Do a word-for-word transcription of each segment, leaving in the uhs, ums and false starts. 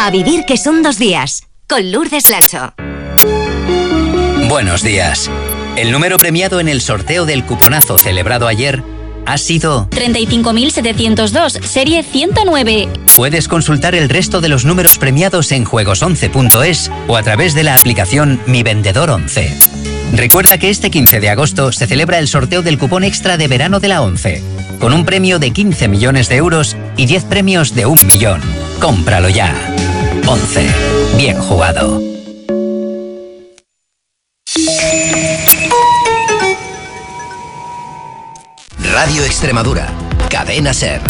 A vivir que son dos días, con Lourdes Lacho. Buenos días. El número premiado en el sorteo del cuponazo celebrado ayer ha sido treinta y cinco mil setecientos dos, serie ciento nueve. Puedes consultar el resto de los números premiados en juegos once punto es o a través de la aplicación Mi Vendedor once. Recuerda que este quince de agosto se celebra el sorteo del cupón extra de verano de la ONCE, con un premio de quince millones de euros y diez premios de un millón. Cómpralo ya. ONCE. Bien jugado. Radio Extremadura. Cadena SER.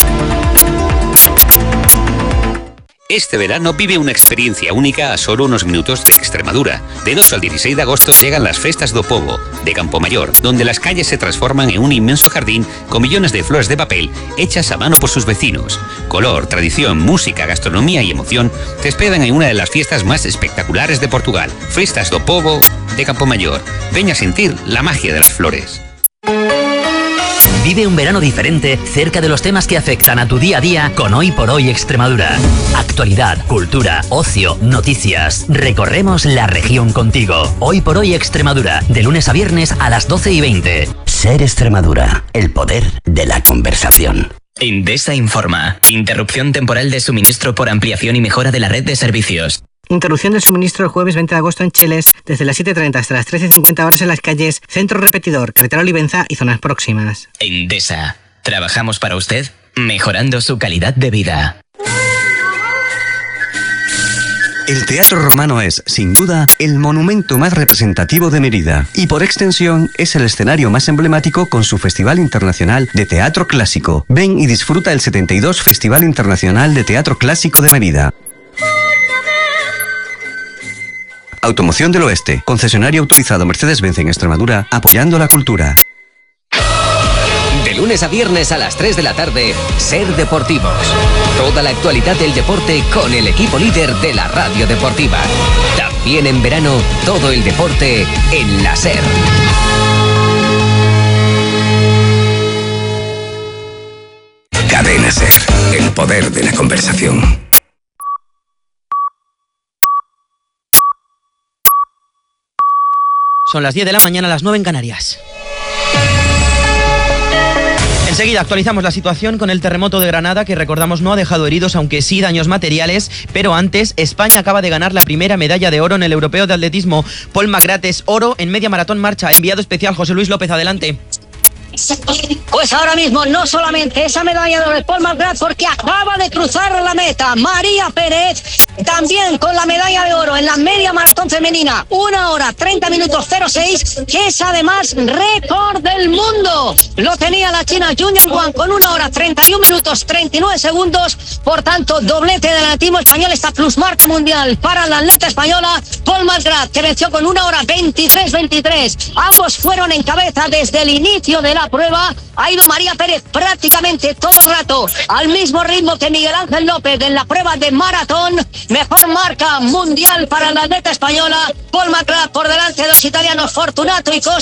Este verano vive una experiencia única a solo unos minutos de Extremadura. Del ocho al dieciséis de agosto llegan las Festas do Povo, de Campomayor, donde las calles se transforman en un inmenso jardín con millones de flores de papel hechas a mano por sus vecinos. Color, tradición, música, gastronomía y emoción te esperan en una de las fiestas más espectaculares de Portugal. Festas do Povo, de Campomayor. Ven a sentir la magia de las flores. Vive un verano diferente cerca de los temas que afectan a tu día a día con Hoy por Hoy Extremadura. Actualidad, cultura, ocio, noticias. Recorremos la región contigo. Hoy por Hoy Extremadura, de lunes a viernes a las doce y veinte. SER Extremadura, el poder de la conversación. Endesa informa. Interrupción temporal de suministro por ampliación y mejora de la red de servicios. Interrupción del suministro el jueves veinte de agosto en Cheles, desde las siete y treinta hasta las trece y cincuenta horas en las calles Centro Repetidor, Carretera Olivenza y zonas próximas. Endesa. Trabajamos para usted, mejorando su calidad de vida. El Teatro Romano es, sin duda, el monumento más representativo de Mérida y, por extensión, es el escenario más emblemático con su Festival Internacional de Teatro Clásico. Ven y disfruta el setenta y dos Festival Internacional de Teatro Clásico de Mérida. Automoción del Oeste, concesionario autorizado Mercedes-Benz en Extremadura, apoyando la cultura. De lunes a viernes a las tres de la tarde, SER Deportivos. Toda la actualidad del deporte con el equipo líder de la radio deportiva. También en verano, todo el deporte en la SER. Cadena SER, el poder de la conversación. Son las diez de la mañana, las nueve en Canarias. Enseguida actualizamos la situación con el terremoto de Granada, que recordamos no ha dejado heridos, aunque sí daños materiales. Pero antes, España acaba de ganar la primera medalla de oro en el Europeo de Atletismo. Paul McGrath es oro en media maratón marcha. Enviado especial José Luis López, adelante. Pues ahora mismo no solamente esa medalla de Paul McGrath, porque acaba de cruzar la meta María Pérez, también con la medalla de oro en la media maratón femenina, una hora treinta minutos cero seis, que es además récord del mundo. Lo tenía la china Junyang Wang con una hora treinta y un minutos treinta y nueve segundos. Por tanto, doblete del atletismo español, esta plusmarca mundial para la atleta española Paul McGrath, que venció con una hora veintitrés veintitrés. Ambos fueron en cabeza desde el inicio de la prueba. Ha ido María Pérez prácticamente todo el rato al mismo ritmo que Miguel Ángel López en la prueba de maratón. Mejor marca mundial para la atleta española Paul McGrath, por delante de los italianos Fortunato y Costa.